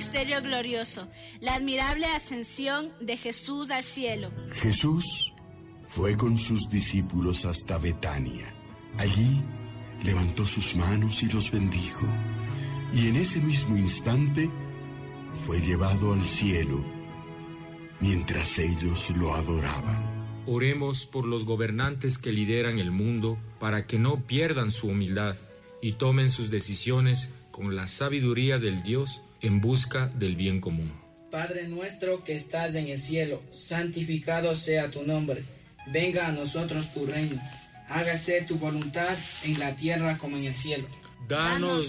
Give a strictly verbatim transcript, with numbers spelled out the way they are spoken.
misterio glorioso, la admirable ascensión de Jesús al cielo. Jesús fue con sus discípulos hasta Betania. Allí levantó sus manos y los bendijo, y en ese mismo instante fue llevado al cielo mientras ellos lo adoraban. Oremos por los gobernantes que lideran el mundo para que no pierdan su humildad y tomen sus decisiones con la sabiduría del Dios en busca del bien común. Padre nuestro que estás en el cielo, santificado sea tu nombre. Venga a nosotros tu reino. Hágase tu voluntad en la tierra como en el cielo. Danos